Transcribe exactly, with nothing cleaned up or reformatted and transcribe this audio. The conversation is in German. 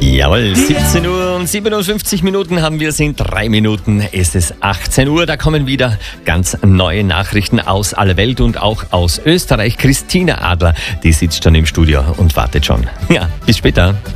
Jawohl, siebzehn Uhr und siebenundfünfzig Minuten haben wir, sind drei Minuten. Es ist achtzehn Uhr, da kommen wieder ganz neue Nachrichten aus aller Welt und auch aus Österreich. Christina Adler, die sitzt schon im Studio und wartet schon. Ja, bis später.